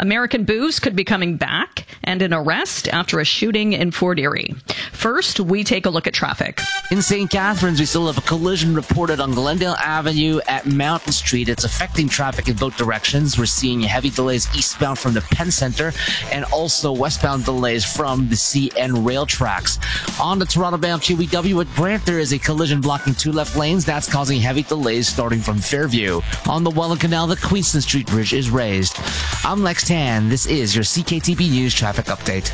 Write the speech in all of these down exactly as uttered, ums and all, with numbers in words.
American booze could be coming back, and an arrest after a shooting in Fort Erie. First, we take a look at traffic. In Saint Catharines, we still have a collision reported on Glendale Avenue at Mountain Street. It's affecting traffic in both directions. We're seeing heavy delays eastbound from the Penn Center and also westbound delays from the C N rail tracks. On the Toronto-bound Q E W at Brant, there is a collision blocking two left lanes. That's causing heavy delays starting from Fairview. On the Welland Canal, the Queenston Street Bridge is raised. I'm Lex Tan. This is your C K T B News Traffic Update.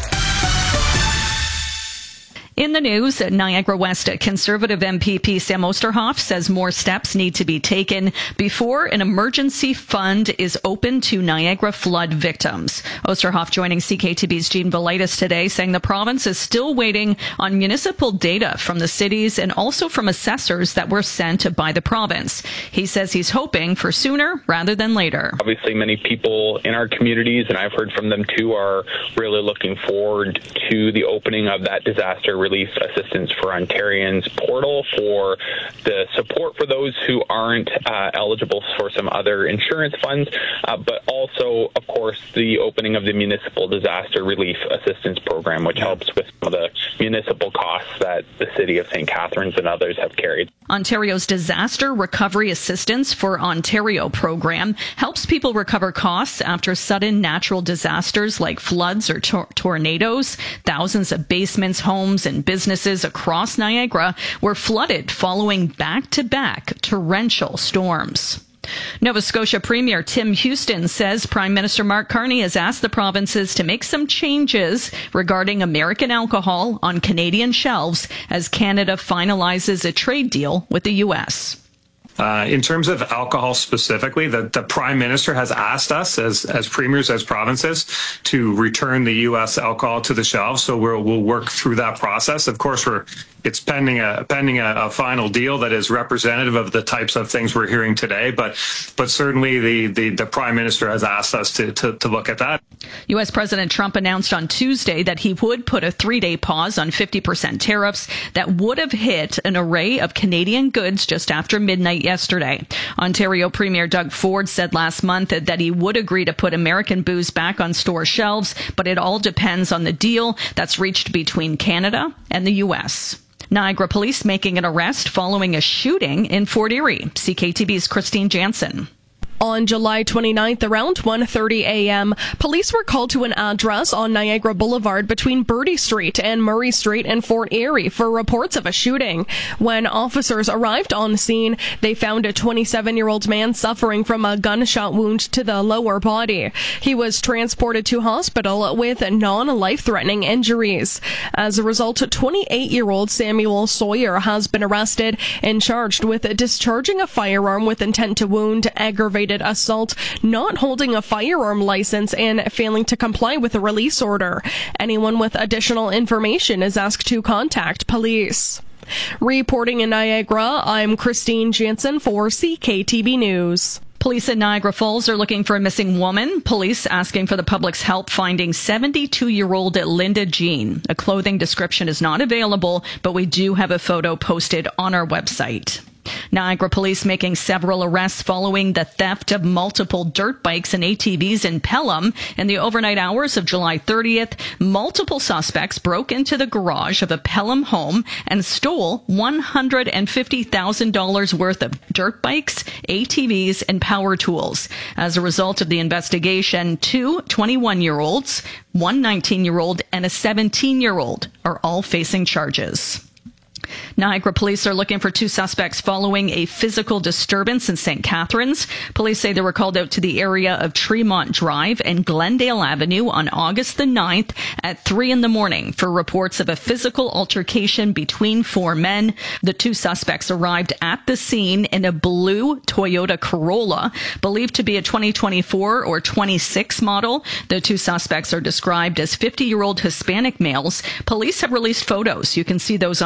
In the news, Niagara West Conservative M P P Sam Oosterhoff says more steps need to be taken before an emergency fund is open to Niagara flood victims. Oosterhoff joining C K T B's Jean Velitis today, saying the province is still waiting on municipal data from the cities and also from assessors that were sent by the province. He says he's hoping for sooner rather than later. Obviously, many people in our communities, and I've heard from them too, are really looking forward to the opening of that disaster Relief Assistance for Ontarians portal for the support for those who aren't uh, eligible for some other insurance funds, uh, but also, of course, the opening of the Municipal Disaster Relief Assistance Program, which helps with some of the municipal costs that the City of Saint Catharines and others have carried. Ontario's Disaster Recovery Assistance for Ontario program helps people recover costs after sudden natural disasters like floods or tor- tornadoes. Thousands of basements, homes, and businesses across Niagara were flooded following back-to-back torrential storms. Nova Scotia Premier Tim Houston says Prime Minister Mark Carney has asked the provinces to make some changes regarding American alcohol on Canadian shelves as Canada finalizes a trade deal with the U S. Uh, in terms of alcohol specifically, the, the Prime Minister has asked us as, as premiers, as provinces, to return the U S alcohol to the shelves. So we'll, we'll work through that process. Of course, we're it's pending a pending a, a final deal that is representative of the types of things we're hearing today. But but certainly the, the, the Prime Minister has asked us to, to, to look at that. U S. President Trump announced on Tuesday that he would put a three-day pause on fifty percent tariffs that would have hit an array of Canadian goods just after midnight yesterday. Ontario Premier Doug Ford said last month that he would agree to put American booze back on store shelves, but it all depends on the deal that's reached between Canada and the U S. Niagara police making an arrest following a shooting in Fort Erie. C K T B's Christine Jansen. On July twenty-ninth, around one thirty a.m., police were called to an address on Niagara Boulevard between Bertie Street and Murray Street in Fort Erie for reports of a shooting. When officers arrived on scene, they found a twenty-seven-year-old man suffering from a gunshot wound to the lower body. He was transported to hospital with non-life-threatening injuries. As a result, twenty-eight-year-old Samuel Sawyer has been arrested and charged with discharging a firearm with intent to wound, aggravated assault, not holding a firearm license, and failing to comply with a release order. Anyone with additional information is asked to contact police. Reporting in Niagara, I'm Christine Jansen for C K T B News. Police in Niagara Falls are looking for a missing woman. Police asking for the public's help finding seventy-two-year-old Linda Jean. A clothing description is not available, but we do have a photo posted on our website. Niagara police making several arrests following the theft of multiple dirt bikes and A T Vs in Pelham. In the overnight hours of July thirtieth, multiple suspects broke into the garage of a Pelham home and stole one hundred fifty thousand dollars worth of dirt bikes, A T Vs, and power tools. As a result of the investigation, two twenty-one-year-olds, one nineteen-year-old, and a seventeen-year-old are all facing charges. Niagara police are looking for two suspects following a physical disturbance in Saint Catharines. Police say they were called out to the area of Tremont Drive and Glendale Avenue on August the ninth at three in the morning for reports of a physical altercation between four men. The two suspects arrived at the scene in a blue Toyota Corolla, believed to be a twenty twenty-four or twenty-six model. The two suspects are described as fifty-year-old Hispanic males. Police have released photos. You can see those on our website.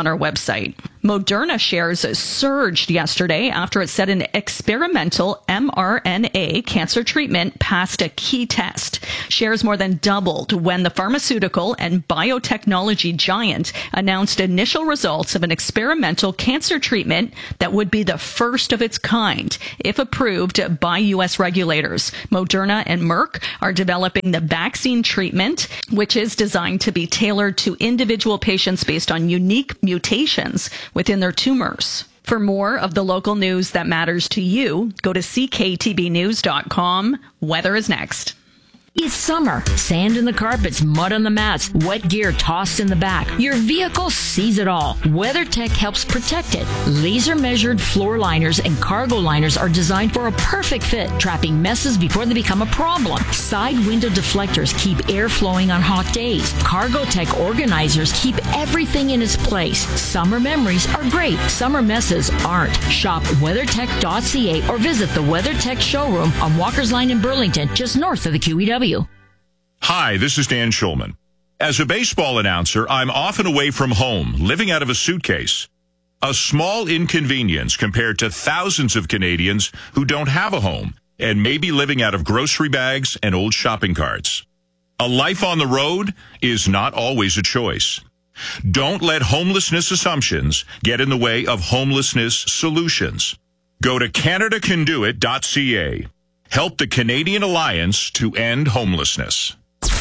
website. Moderna shares surged yesterday after it said an experimental mRNA cancer treatment passed a key test. Shares more than doubled when the pharmaceutical and biotechnology giant announced initial results of an experimental cancer treatment that would be the first of its kind, if approved by U S regulators. Moderna and Merck are developing the vaccine treatment, which is designed to be tailored to individual patients based on unique mutations within their tumors. For more of the local news that matters to you, go to c k t b news dot com. Weather is next. It's summer. Sand in the carpets, mud on the mats, wet gear tossed in the back. Your vehicle sees it all. WeatherTech helps protect it. Laser-measured floor liners and cargo liners are designed for a perfect fit, trapping messes before they become a problem. Side window deflectors keep air flowing on hot days. CargoTech organizers keep everything in its place. Summer memories are great. Summer messes aren't. Shop weathertech dot c a or visit the WeatherTech showroom on Walker's Line in Burlington, just north of the Q E W. Hi, this is Dan Schulman. As a baseball announcer, I'm often away from home, living out of a suitcase. A small inconvenience compared to thousands of Canadians who don't have a home and may be living out of grocery bags and old shopping carts. A life on the road is not always a choice. Don't let homelessness assumptions get in the way of homelessness solutions. Go to canada can do it dot c a. Help the Canadian Alliance to end homelessness.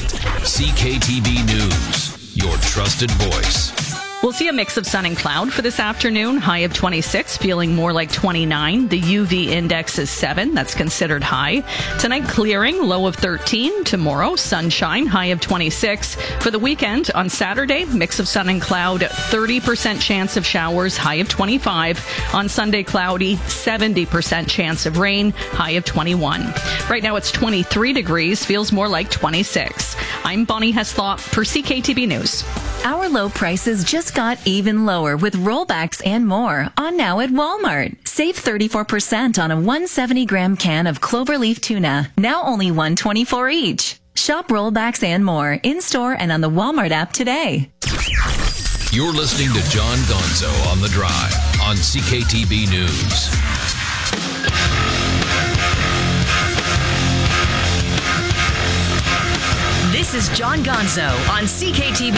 C K T B News, your trusted voice. We'll see a mix of sun and cloud for this afternoon. High of twenty-six, feeling more like twenty-nine. The U V index is seven. That's considered high. Tonight, clearing, low of thirteen. Tomorrow, sunshine, high of twenty-six. For the weekend, on Saturday, mix of sun and cloud, thirty percent chance of showers, high of twenty-five. On Sunday, cloudy, seventy percent chance of rain, high of twenty-one. Right now, it's twenty-three degrees, feels more like twenty-six. I'm Bonnie Heslop for C K T B News. Our low prices just got even lower with rollbacks and more on now at Walmart. Save thirty-four percent on a one hundred seventy gram can of cloverleaf tuna, now only one hundred twenty-four dollars each. Shop rollbacks and more in-store and on the Walmart app today. You're listening to John Gonzo on The Drive on C K T B News. This is John Gonzo on C K T B